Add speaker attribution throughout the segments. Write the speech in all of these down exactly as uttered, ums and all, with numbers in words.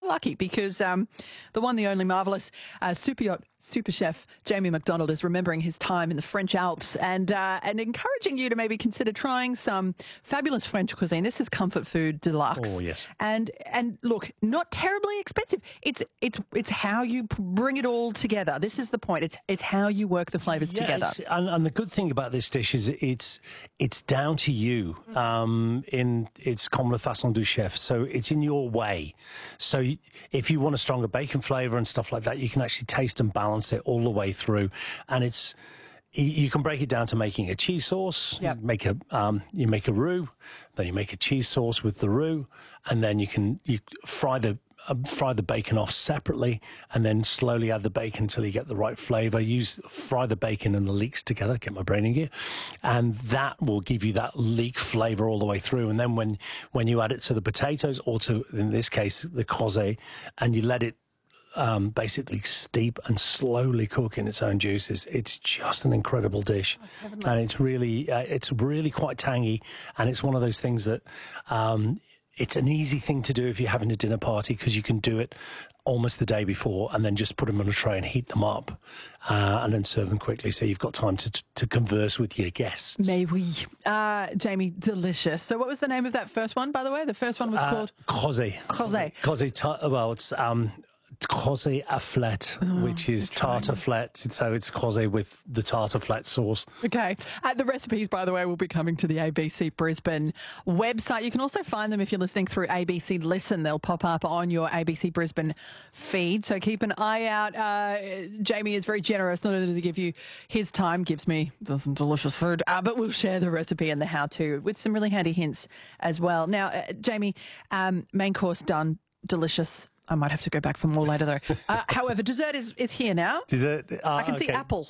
Speaker 1: lucky because um, the one, the only marvellous uh, super yacht super chef Jamie McDonald is remembering his time in the French Alps and uh, and encouraging you to maybe consider trying some fabulous French cuisine. This is comfort food deluxe.
Speaker 2: Oh, yes.
Speaker 1: And and look, not terribly expensive. It's it's it's how you bring it all together. This is the point. It's it's how you work the flavours
Speaker 2: yeah,
Speaker 1: together.
Speaker 2: And, and the good thing about this dish is it's it's down to you. Um, in it's comme la façon du chef, so it's in your way. So if you want a stronger bacon flavour and stuff like that, you can actually taste and balance it all the way through, and it's you can break it down to making a cheese sauce.
Speaker 1: Yep.
Speaker 2: You make a um, you make a roux, then you make a cheese sauce with the roux, and then you can you fry the uh, fry the bacon off separately, and then slowly add the bacon until you get the right flavour. Use fry the bacon and the leeks together. Get my brain in gear, and that will give you that leek flavour all the way through. And then when when you add it to the potatoes, or to in this case the cosé, and you let it Um, basically steep and slowly cook in its own juices. It's just an incredible dish,
Speaker 1: oh,
Speaker 2: and it's really, uh, it's really quite tangy. And it's one of those things that um, it's an easy thing to do if you're having a dinner party because you can do it almost the day before, and then just put them on a tray and heat them up, uh, and then serve them quickly. So you've got time to to converse with your guests.
Speaker 1: May we, uh, Jamie, delicious. So what was the name of that first one, by the way? The first one was
Speaker 2: uh,
Speaker 1: called
Speaker 2: Cosé.
Speaker 1: Cosé.
Speaker 2: Cosé. Ta- well, it's um. Cosé à flette, oh, which is okay. Tartar flette. So it's cosé with the tartar flette sauce.
Speaker 1: Okay. Uh, the recipes, by the way, will be coming to the A B C Brisbane website. You can also find them if you're listening through A B C Listen. They'll pop up on your A B C Brisbane feed. So keep an eye out. Uh, Jamie is very generous. Not only does he give you his time, gives me some delicious food, uh, but we'll share the recipe and the how-to with some really handy hints as well. Now, uh, Jamie, um, main course done, delicious. I might have to go back for more later, though. Uh, however, dessert is, is here now.
Speaker 2: Dessert. Uh,
Speaker 1: I can
Speaker 2: okay.
Speaker 1: see apple.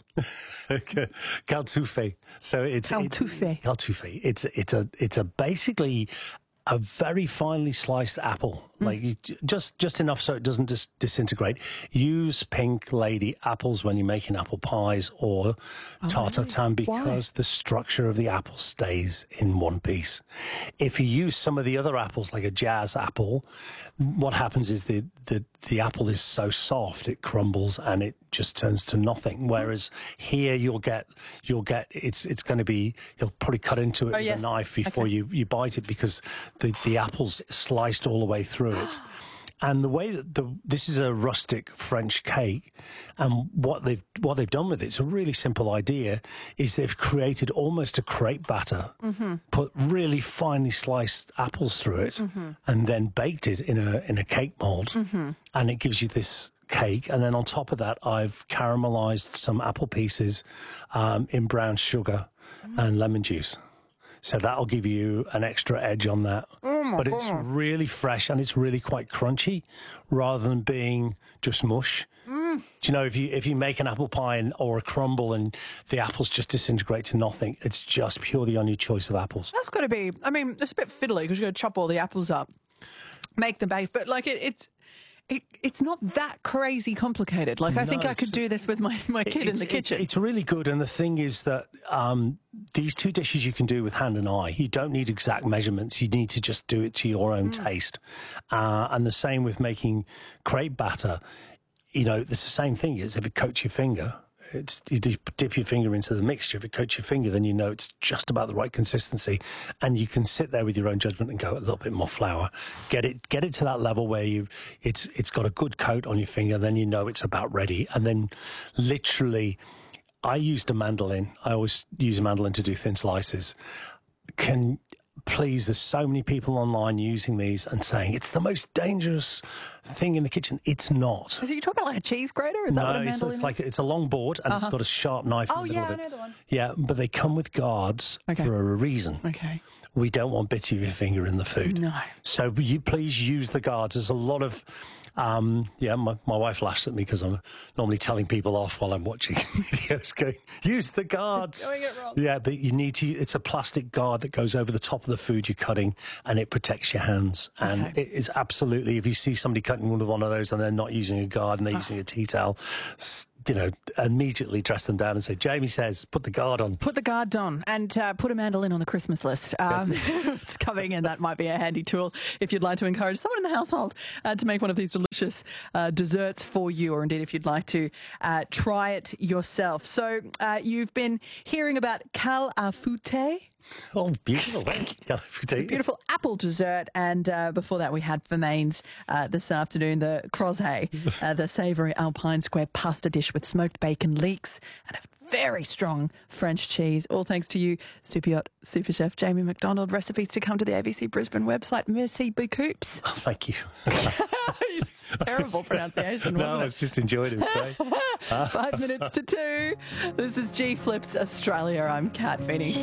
Speaker 2: Galtouffe. So it's
Speaker 1: Galtouffe.
Speaker 2: Galtouffe. It's it's a it's a basically a very finely sliced apple, mm. like you, just just enough so it doesn't dis- disintegrate. Use pink lady apples when you're making apple pies or oh, tartar tatin because Why? the structure of the apple stays in one piece. If you use some of the other apples, like a jazz apple, what happens is the the the apple is so soft it crumbles and it just turns to nothing. Whereas here you'll get you'll get it's it's going to be you'll probably cut into it
Speaker 1: oh,
Speaker 2: with
Speaker 1: yes.
Speaker 2: a knife before
Speaker 1: okay.
Speaker 2: you you bite it because the the apple's sliced all the way through it. And the way that the this is a rustic French cake, and what they've what they've done with it, it's a really simple idea, is they've created almost a crepe batter, mm-hmm. put really finely sliced apples through it, mm-hmm. and then baked it in a in a cake mold, mm-hmm. and it gives you this cake. And then on top of that, I've caramelized some apple pieces um, in brown sugar mm-hmm. and lemon juice. So that'll give you an extra edge on that.
Speaker 1: Oh
Speaker 2: but it's
Speaker 1: God.
Speaker 2: really fresh and it's really quite crunchy rather than being just mush. Mm. Do you know, if you if you make an apple pie and, or a crumble and the apples just disintegrate to nothing, it's just purely on your choice of apples.
Speaker 1: That's got to be, I mean, it's a bit fiddly because you've got to chop all the apples up, make them bake, but like it, it's... It, it's not that crazy complicated. Like, I
Speaker 2: no,
Speaker 1: think I could do this with my, my kid in the kitchen.
Speaker 2: It's, it's really good. And the thing is that um, these two dishes you can do with hand and eye. You don't need exact measurements. You need to just do it to your own mm. taste. Uh, and the same with making crepe batter. You know, it's the same thing as if it coats your finger. It's you dip your finger into the mixture. If it coats your finger, then you know it's just about the right consistency, and you can sit there with your own judgment and go a little bit more flour. Get it, get it to that level where you it's it's got a good coat on your finger. Then you know it's about ready. And then, literally, I used a mandolin. I always use a mandolin to do thin slices. Can Please, there's so many people online using these and saying it's the most dangerous thing in the kitchen. It's not.
Speaker 1: Are you talking about like a cheese grater? Is
Speaker 2: no,
Speaker 1: that what a
Speaker 2: it's,
Speaker 1: mandolin
Speaker 2: it's
Speaker 1: is?
Speaker 2: like it's a long board and uh-huh. it's got a sharp knife.
Speaker 1: Oh
Speaker 2: in the
Speaker 1: yeah,
Speaker 2: middle of
Speaker 1: I
Speaker 2: it.
Speaker 1: know the one.
Speaker 2: Yeah, but they come with guards
Speaker 1: okay.
Speaker 2: for a reason.
Speaker 1: Okay.
Speaker 2: We don't want bits of your finger in the food.
Speaker 1: No.
Speaker 2: So you please use the guards. There's a lot of, um, yeah, my, my wife laughs at me because I'm normally telling people off while I'm watching videos going, use the guards.
Speaker 1: Doing it wrong.
Speaker 2: Yeah, but you need to, it's a plastic guard that goes over the top of the food you're cutting and it protects your hands. And
Speaker 1: okay.
Speaker 2: it is absolutely, if you see somebody cutting with one of those and they're not using a guard and they're oh. using a tea towel, you know, immediately dress them down and say, Jamie says, put the guard on.
Speaker 1: Put the guard on and uh, put a mandolin on the Christmas list. Um, it's coming, and that might be a handy tool if you'd like to encourage someone in the household uh, to make one of these delicious uh, desserts for you, or indeed if you'd like to uh, try it yourself. So uh, you've been hearing about Cal à Fouetter.
Speaker 2: Oh, beautiful. Beautiful.
Speaker 1: Beautiful apple dessert. And uh, before that, we had Fermains uh, this afternoon, the crozet, uh, the savoury alpine square pasta dish with smoked bacon leeks and a very strong French cheese. All thanks to you, super yacht, super chef Jamie McDonald. Recipes to come to the A B C Brisbane website. Merci beaucoup.
Speaker 2: Oh, thank you.
Speaker 1: It's terrible pronunciation, wasn't
Speaker 2: no,
Speaker 1: it?
Speaker 2: I was just enjoying it. It was great.
Speaker 1: Five minutes to two. This is G Flips Australia. I'm Kat Feeney.